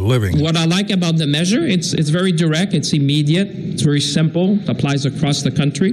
living. What I like about the measure, it's very direct, it's immediate, it's very simple, applies across the country.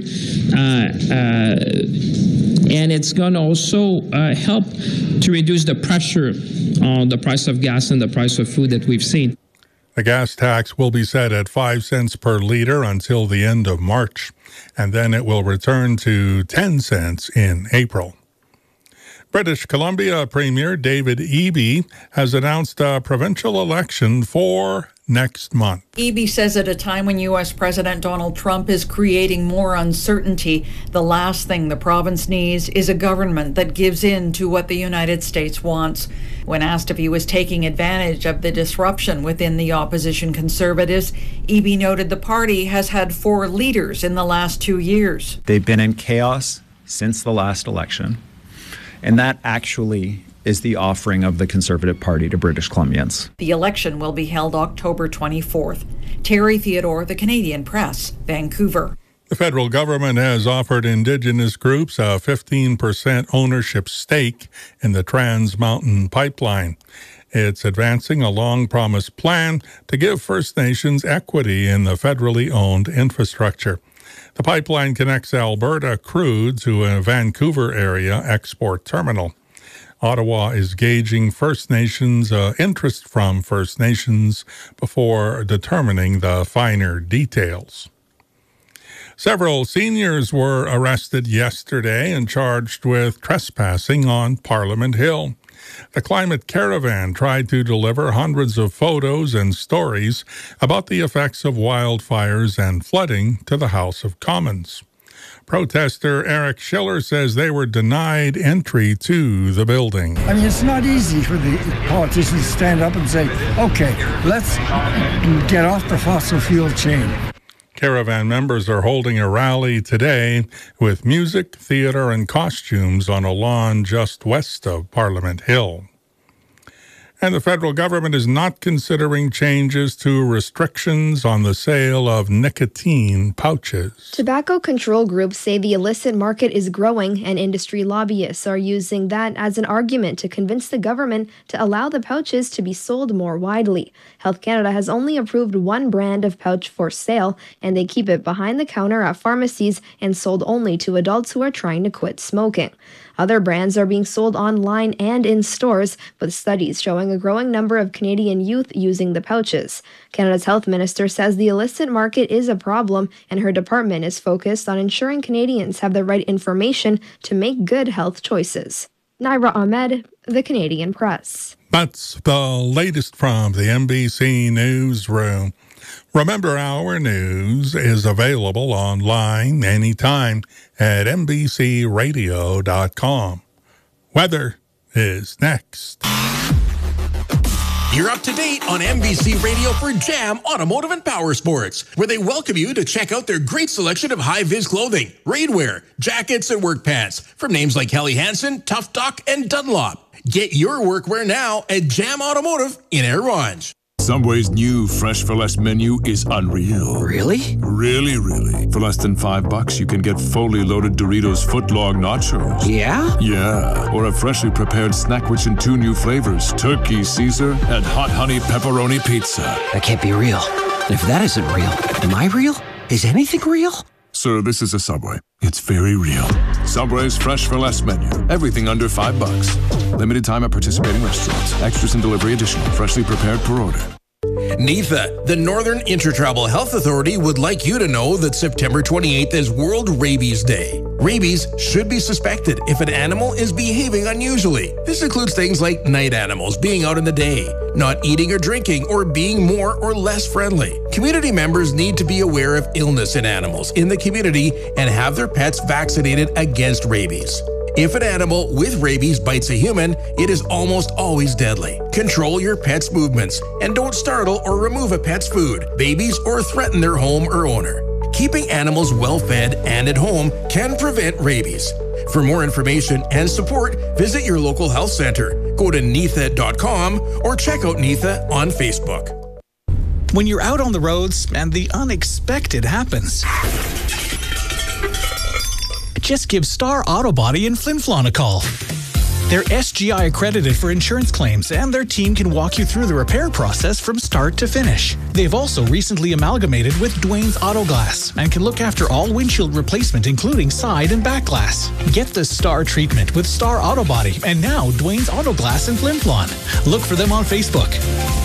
And it's going to also help to reduce the pressure on the price of gas and the price of food that we've seen. The gas tax will be set at 5 cents per liter until the end of March, and then it will return to 10 cents in April. British Columbia Premier David Eby has announced a provincial election for next month. Eby says at a time when U.S. President Donald Trump is creating more uncertainty, the last thing the province needs is a government that gives in to what the United States wants. When asked if he was taking advantage of the disruption within the opposition Conservatives, Eby noted the party has had 4 leaders in the last 2 years. They've been in chaos since the last election, and that actually is the offering of the Conservative Party to British Columbians. The election will be held October 24th. Terry Theodore, The Canadian Press, Vancouver. The federal government has offered Indigenous groups a 15% ownership stake in the Trans Mountain Pipeline. It's advancing a long-promised plan to give First Nations equity in the federally owned infrastructure. The pipeline connects Alberta crude to a Vancouver area export terminal. Ottawa is gauging First Nations interest from First Nations before determining the finer details. Several seniors were arrested yesterday and charged with trespassing on Parliament Hill. The Climate Caravan tried to deliver hundreds of photos and stories about the effects of wildfires and flooding to the House of Commons. Protester Eric Schiller says they were denied entry to the building. I mean, it's not easy for the politicians to stand up and say, okay, let's get off the fossil fuel chain. Caravan members are holding a rally today with music, theater, and costumes on a lawn just west of Parliament Hill. And the federal government is not considering changes to restrictions on the sale of nicotine pouches. Tobacco control groups say the illicit market is growing, and industry lobbyists are using that as an argument to convince the government to allow the pouches to be sold more widely. Health Canada has only approved one brand of pouch for sale, and they keep it behind the counter at pharmacies and sold only to adults who are trying to quit smoking. Other brands are being sold online and in stores, with studies showing a growing number of Canadian youth using the pouches. Canada's health minister says the illicit market is a problem, and her department is focused on ensuring Canadians have the right information to make good health choices. Naira Ahmed, The Canadian Press. That's the latest from the NBC Newsroom. Remember, our news is available online anytime at NBCRadio.com. Weather is next. You're up to date on NBC Radio for Jam Automotive and Power Sports, where they welcome you to check out their great selection of high-vis clothing, rainwear, jackets, and work pants from names like Helly Hansen, Tough Duck, and Dunlop. Get your workwear now at Jam Automotive in Air Ronge. Subway's new Fresh for Less menu is unreal. Really? Really. For less than $5, you can get fully loaded Doritos footlong nachos. Yeah? Yeah. Or a freshly prepared snack rich in 2 new flavors, Turkey Caesar and Hot Honey Pepperoni Pizza. That can't be real. If that isn't real, am I real? Is anything real? Sir, this is a Subway. It's very real. Subway's Fresh for Less menu. Everything under $5. Limited time at participating restaurants. Extras and delivery additional. Freshly prepared per order. NIFA, the Northern Intertribal Health Authority, would like you to know that September 28th is World Rabies Day. Rabies should be suspected if an animal is behaving unusually. This includes things like night animals being out in the day, not eating or drinking, or being more or less friendly. Community members need to be aware of illness in animals in the community and have their pets vaccinated against rabies. If an animal with rabies bites a human, it is almost always deadly. Control your pet's movements and don't startle or remove a pet's food, babies, or threaten their home or owner. Keeping animals well fed and at home can prevent rabies. For more information and support, visit your local health center. Go to NIFA.com or check out NIFA on Facebook. When you're out on the roads and the unexpected happens, just give Star Auto Body in Flin Flon a call. They're SGI accredited for insurance claims, and their team can walk you through the repair process from start to finish. They've also recently amalgamated with Dwayne's Auto Glass and can look after all windshield replacement, including side and back glass. Get the Star treatment with Star Auto Body and now Dwayne's Auto Glass in Flin Flon. Look for them on Facebook.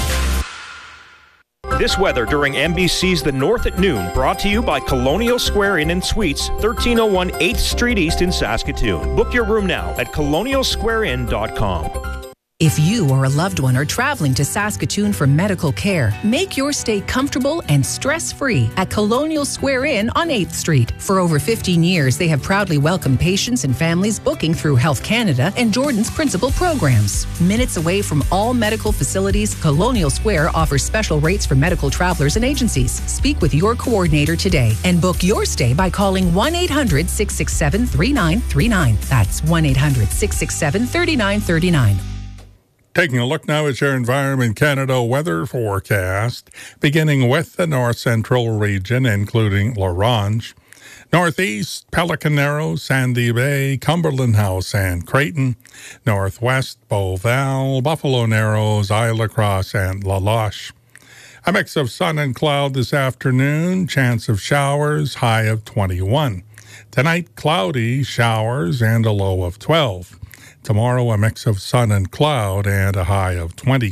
This weather during NBC's The North at Noon, brought to you by Colonial Square Inn and Suites, 1301 8th Street East in Saskatoon. Book your room now at colonialsquareinn.com. If you or a loved one are traveling to Saskatoon for medical care, make your stay comfortable and stress-free at Colonial Square Inn on 8th Street. For over 15 years, they have proudly welcomed patients and families booking through Health Canada and Jordan's principal programs. Minutes away from all medical facilities, Colonial Square offers special rates for medical travelers and agencies. Speak with your coordinator today and book your stay by calling 1-800-667-3939. That's 1-800-667-3939. Taking a look now at your Environment Canada weather forecast, beginning with the north central region, including La Ronge, northeast, Pelican Narrows, Sandy Bay, Cumberland House, and Creighton, northwest, Beauval, Buffalo Narrows, Isla Crosse, and La Loche. A mix of sun and cloud this afternoon, chance of showers, high of 21. Tonight, cloudy, showers, and a low of 12. Tomorrow, a mix of sun and cloud and a high of 20.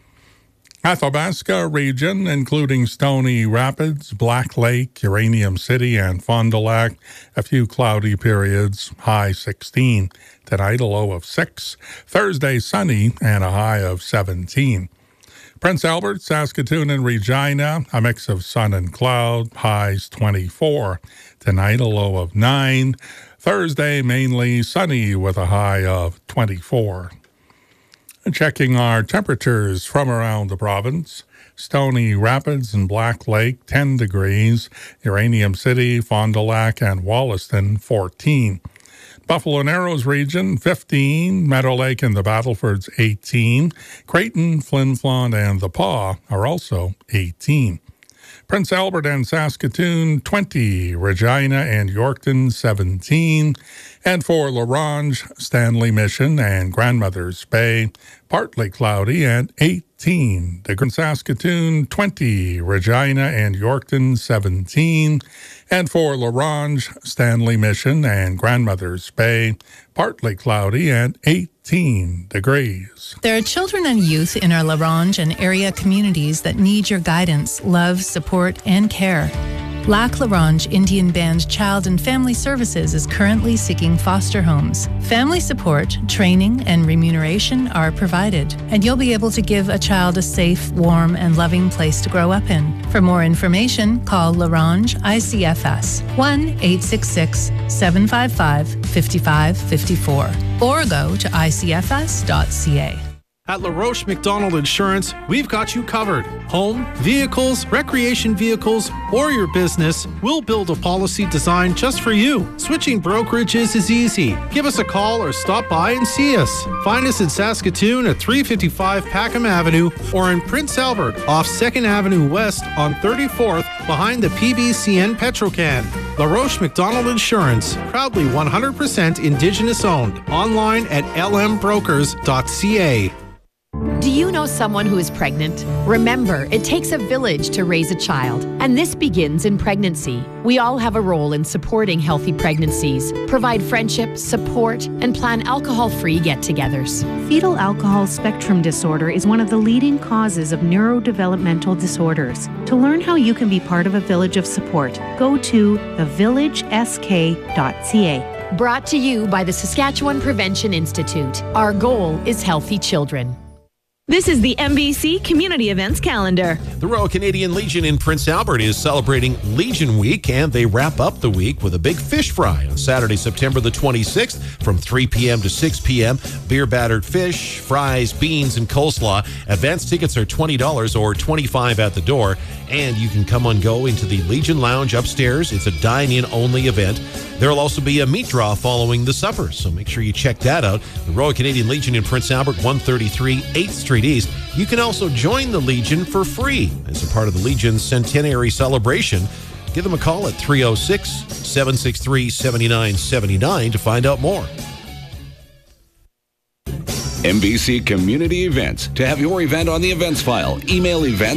Athabasca region, including Stony Rapids, Black Lake, Uranium City, and Fond du Lac, a few cloudy periods, high 16. Tonight, a low of 6. Thursday, sunny and a high of 17. Prince Albert, Saskatoon, and Regina, a mix of sun and cloud, highs 24. Tonight, a low of 9. Thursday, mainly sunny with a high of 24. And checking our temperatures from around the province, Stony Rapids and Black Lake, 10 degrees. Uranium City, Fond du Lac, and Wollaston, 14. Buffalo Narrows region, 15. Meadow Lake and the Battlefords, 18. Creighton, Flin Flon, and the Pas are also 18. Prince Albert and Saskatoon, 20. Regina and Yorkton, 17. And for La Ronge, Stanley Mission, and Grandmother's Bay, partly cloudy and 18. Saskatoon, 20. Regina and Yorkton, 17. And for La Ronge, Stanley Mission, and Grandmother's Bay, partly cloudy and 18 degrees. There are children and youth in our La Ronge and area communities that need your guidance, love, support, and care. Lac La Ronge Indian Band Child and Family Services is currently seeking foster homes. Family support, training, and remuneration are provided, and you'll be able to give a child a safe, warm, and loving place to grow up in. For more information, call La Ronge ICFS 1-866-755-5554 or go to icfs.ca. At La Roche McDonald Insurance, we've got you covered. Home, vehicles, recreation vehicles, or your business, we'll build a policy designed just for you. Switching brokerages is easy. Give us a call or stop by and see us. Find us in Saskatoon at 355 Packham Avenue or in Prince Albert off 2nd Avenue West on 34th behind the PBCN Petrocan. La Roche McDonald Insurance, proudly 100% Indigenous owned. Online at lmbrokers.ca. Do you know someone who is pregnant? Remember, it takes a village to raise a child, and this begins in pregnancy. We all have a role in supporting healthy pregnancies, provide friendship, support, and plan alcohol-free get-togethers. Fetal alcohol spectrum disorder is one of the leading causes of neurodevelopmental disorders. To learn how you can be part of a village of support, go to thevillagesk.ca. Brought to you by the Saskatchewan Prevention Institute. Our goal is healthy children. This is the MBC Community Events Calendar. The Royal Canadian Legion in Prince Albert is celebrating Legion Week, and they wrap up the week with a big fish fry on Saturday, September the 26th from 3 p.m. to 6 p.m. Beer battered fish, fries, beans, and coleslaw. Advance tickets are $20 or $25 at the door, and you can come and go into the Legion Lounge upstairs. It's a dine-in only event. There will also be a meat draw following the supper, so make sure you check that out. The Royal Canadian Legion in Prince Albert, 133 8th Street East. You can also join the Legion for free as a part of the Legion's centenary celebration. Give them a call at 306-763-7979 to find out more. MBC Community Events. To have your event on the events file, email events